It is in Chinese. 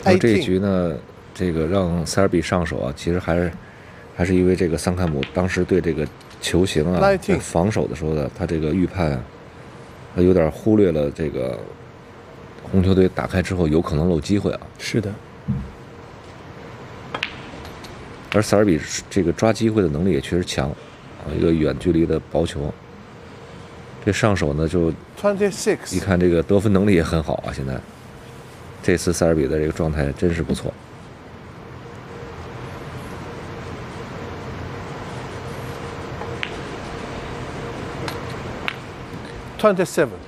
然后这一局呢，这个让塞尔比上手啊，其实还是因为这个桑坎姆当时对这个球形啊在防守的时候呢，他这个预判啊，他有点忽略了这个红球队打开之后有可能漏机会啊。 是的。 而塞尔比这个抓机会的能力也确实强啊，一个远距离的薄球。这上手呢就一看这个得分能力也很好啊，现在这次塞尔比的这个状态真是不错。 27